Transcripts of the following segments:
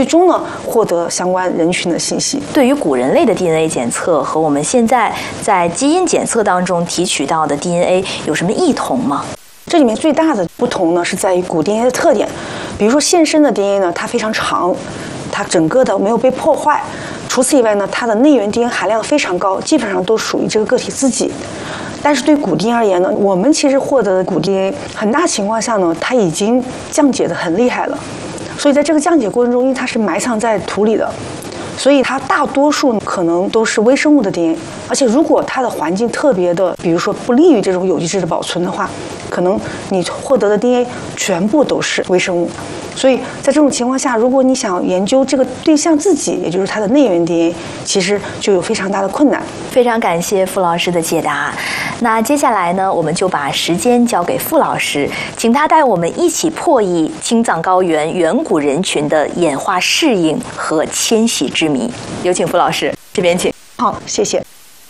最终呢获得相关人群的信息。 对于古人类的 DNA 检测和我们现在在基因检测当中提取到的 DNA 有什么异同吗？ 这里面最大的不同呢是在于古 DNA 的特点，比如说现生的 DNA 呢，它非常长，它整个的没有被破坏。除此以外呢，它的内源 DNA 含量非常高，基本上都属于这个个体自己。但是对古 DNA 而言呢，我们其实获得的古 DNA 很大情况下呢，它已经降解得很厉害了。所以在这个降解过程中，因为它是埋藏在土里的，所以它大多数可能都是微生物的 DNA。而且如果它的环境特别的，比如说不利于这种有机质的保存的话，可能你获得的 DNA 全部都是微生物。所以在这种情况下，如果你想研究这个对象自己，也就是它的内源 DNA， 其实就有非常大的困难。 非常感谢傅老师的解答。那接下来呢，我们就把时间交给傅老师，请他带我们一起破译青藏高原远古人群的演化适应和迁徙之谜。有请傅老师，这边请。 好，谢谢。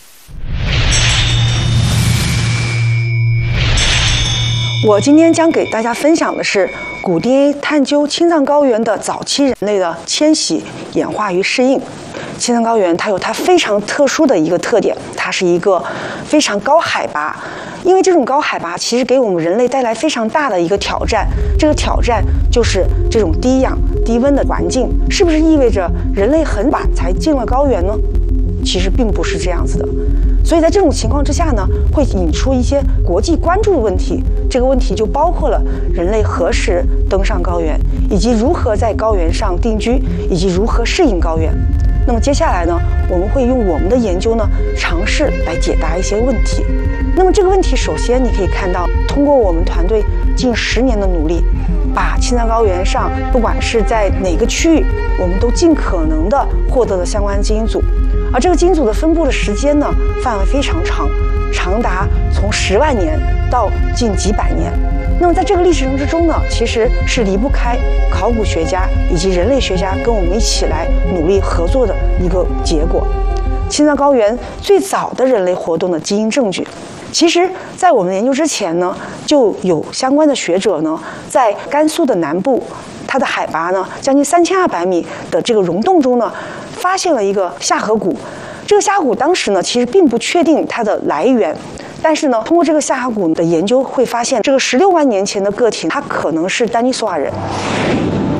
我今天将给大家分享的是古 DNA 探究青藏高原的早期人类的迁徙、演化与适应。青藏高原它有它非常特殊的一个特点，它是一个非常高海拔。因为这种高海拔其实给我们人类带来非常大的一个挑战，这个挑战就是这种低氧、低温的环境，是不是意味着人类很晚才进了高原呢？其实并不是这样子的。所以在这种情况之下呢，会引出一些国际关注的问题。这个问题就包括了人类何时登上高原，以及如何在高原上定居，以及如何适应高原。那么接下来呢，我们会用我们的研究呢，尝试来解答一些问题。那么这个问题，首先你可以看到，通过我们团队近10年的努力，把青藏高原上不管是在哪个区域，我们都尽可能的获得了相关基因组。而这个基因组的分布的时间呢，范围非常长，长达从10万年到近几百年。那么在这个历程之中呢，其实是离不开考古学家以及人类学家跟我们一起来努力合作的一个结果。青藏高原最早的人类活动的基因证据，其实在我们研究之前呢，就有相关的学者呢，在甘肃的南部，它的海拔呢将近3200米的这个溶洞中呢，发现了一个下颌骨。这个下颌骨当时呢，其实并不确定它的来源，但是呢，通过这个下颌骨的研究会发现，这个16万年前的个体，它可能是丹尼索瓦人。